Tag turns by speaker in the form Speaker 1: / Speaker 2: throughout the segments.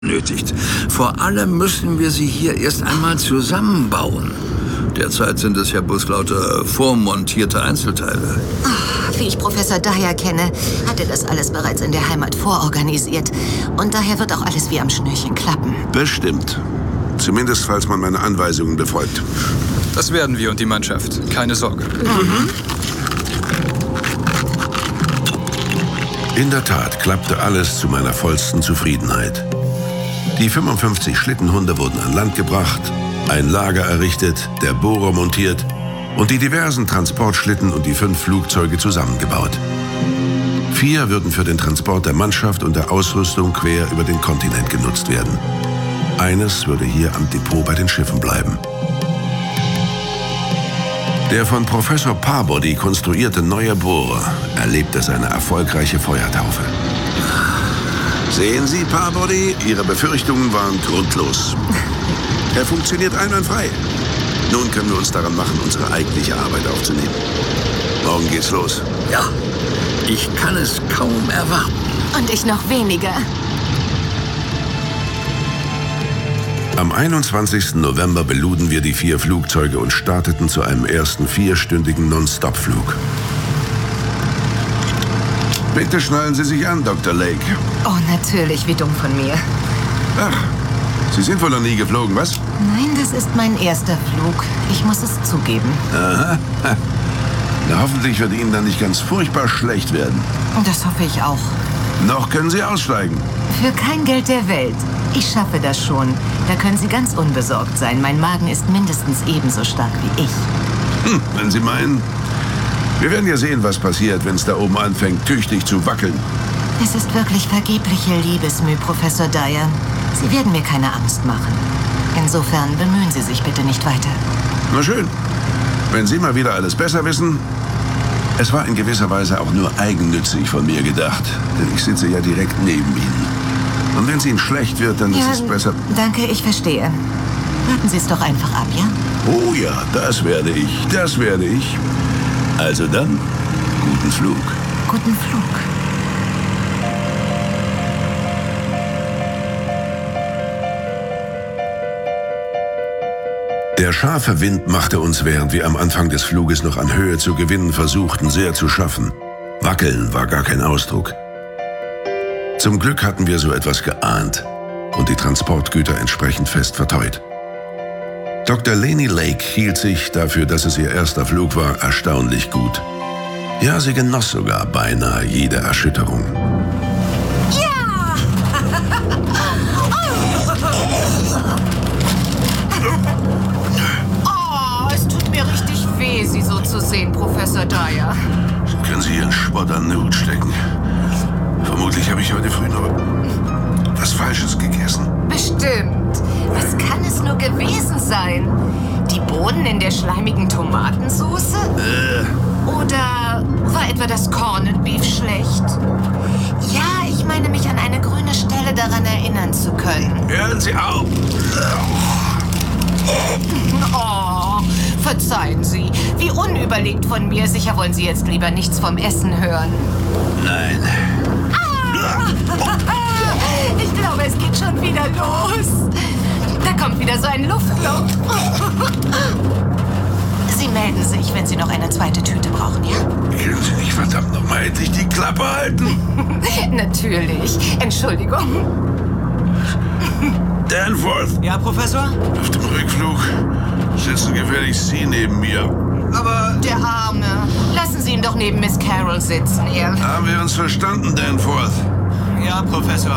Speaker 1: benötigt. Vor allem müssen wir sie hier erst einmal zusammenbauen. Derzeit sind es ja bloß lauter vormontierte Einzelteile.
Speaker 2: Wie ich Professor Dyer kenne, hat er das alles bereits in der Heimat vororganisiert. Und daher wird auch alles wie am Schnürchen klappen.
Speaker 3: Bestimmt. Zumindest, falls man meine Anweisungen befolgt.
Speaker 4: Das werden wir und die Mannschaft. Keine Sorge.
Speaker 3: In der Tat klappte alles zu meiner vollsten Zufriedenheit. Die 55 Schlittenhunde wurden an Land gebracht, ein Lager errichtet, der Bohrer montiert und die diversen Transportschlitten und die 5 Flugzeuge zusammengebaut. 4 würden für den Transport der Mannschaft und der Ausrüstung quer über den Kontinent genutzt werden. Eines würde hier am Depot bei den Schiffen bleiben. Der von Professor Parbody konstruierte neue Bohrer erlebte seine erfolgreiche Feuertaufe. Sehen Sie, Parbody, Ihre Befürchtungen waren grundlos. Er funktioniert einwandfrei. Nun können wir uns daran machen, unsere eigentliche Arbeit aufzunehmen. Morgen geht's los.
Speaker 1: Ja, ich kann es kaum erwarten.
Speaker 2: Und ich noch weniger.
Speaker 3: Am 21. November beluden wir die 4 Flugzeuge und starteten zu einem ersten 4-stündigen Non-Stop-Flug. Bitte schnallen Sie sich an, Dr. Lake.
Speaker 2: Oh, natürlich, wie dumm von mir.
Speaker 3: Ach, Sie sind wohl noch nie geflogen, was?
Speaker 2: Nein, das ist mein erster Flug. Ich muss es zugeben.
Speaker 3: Aha. Na, hoffentlich wird Ihnen dann nicht ganz furchtbar schlecht werden.
Speaker 2: Das hoffe ich auch.
Speaker 3: Noch können Sie aussteigen.
Speaker 2: Für kein Geld der Welt. Ich schaffe das schon. Da können Sie ganz unbesorgt sein. Mein Magen ist mindestens ebenso stark wie ich.
Speaker 3: Wenn Sie meinen. Wir werden ja sehen, was passiert, wenn es da oben anfängt, tüchtig zu wackeln.
Speaker 2: Es ist wirklich vergebliche Liebesmüh, Professor Dyer. Sie werden mir keine Angst machen. Insofern bemühen Sie sich bitte nicht weiter.
Speaker 3: Na schön. Wenn Sie mal wieder alles besser wissen. Es war in gewisser Weise auch nur eigennützig von mir gedacht. Denn ich sitze ja direkt neben Ihnen. Und wenn es Ihnen schlecht wird, dann ist es besser.
Speaker 2: Danke, ich verstehe. Warten Sie es doch einfach ab, ja?
Speaker 3: Oh ja, das werde ich. Das werde ich. Also dann, guten Flug.
Speaker 2: Guten Flug.
Speaker 3: Der scharfe Wind machte uns, während wir am Anfang des Fluges noch an Höhe zu gewinnen versuchten, sehr zu schaffen. Wackeln war gar kein Ausdruck. Zum Glück hatten wir so etwas geahnt und die Transportgüter entsprechend fest verteut. Dr. Laney Lake hielt sich, dafür, dass es ihr erster Flug war, erstaunlich gut. Ja, sie genoss sogar beinahe jede Erschütterung.
Speaker 2: Ja! Oh, es tut mir richtig weh, Sie so zu sehen, Professor Dyer.
Speaker 3: Können Sie Ihren Spott an den Hut stecken? Vermutlich habe ich heute früh noch was Falsches gegessen.
Speaker 2: Bestimmt. Was kann es nur gewesen sein? Die Bohnen in der schleimigen Tomatensauce? Oder war etwa das Corned Beef schlecht? Ja, ich meine mich an eine grüne Stelle daran erinnern zu können.
Speaker 3: Hören Sie auf!
Speaker 2: Oh, verzeihen Sie. Wie unüberlegt von mir. Sicher wollen Sie jetzt lieber nichts vom Essen hören.
Speaker 3: Nein.
Speaker 2: Ich glaube, es geht schon wieder los. Da kommt wieder so ein Luftloch. Sie melden sich, wenn Sie noch eine zweite Tüte brauchen, ja?
Speaker 3: Können Sie nicht verdammt nochmal endlich die Klappe halten?
Speaker 2: Natürlich. Entschuldigung.
Speaker 3: Danforth!
Speaker 5: Ja, Professor?
Speaker 3: Auf dem Rückflug sitzen gefälligst Sie neben mir.
Speaker 5: Aber...
Speaker 2: Der Arme. Lassen Sie ihn doch neben Miss Carroll sitzen, er.
Speaker 3: Haben wir uns verstanden, Danforth?
Speaker 5: Ja, Professor.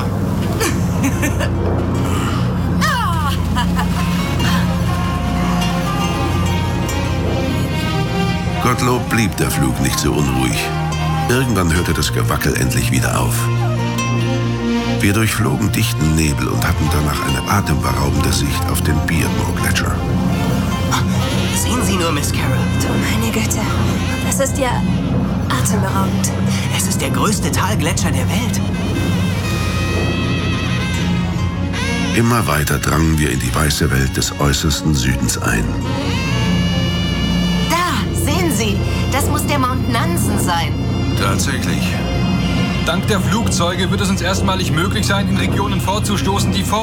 Speaker 3: Gottlob blieb der Flug nicht so unruhig. Irgendwann hörte das Gewackel endlich wieder auf. Wir durchflogen dichten Nebel und hatten danach eine atemberaubende Sicht auf den Beardmore-Gletscher.
Speaker 5: Sehen Sie nur, Miss Carroll.
Speaker 6: Du meine Güte, das ist ja atemberaubend.
Speaker 5: Es ist der größte Talgletscher der Welt.
Speaker 3: Immer weiter drangen wir in die weiße Welt des äußersten Südens ein.
Speaker 2: Da, sehen Sie. Das muss der Mount Nansen sein.
Speaker 3: Tatsächlich.
Speaker 4: Dank der Flugzeuge wird es uns erstmalig möglich sein, in Regionen vorzustoßen, die vor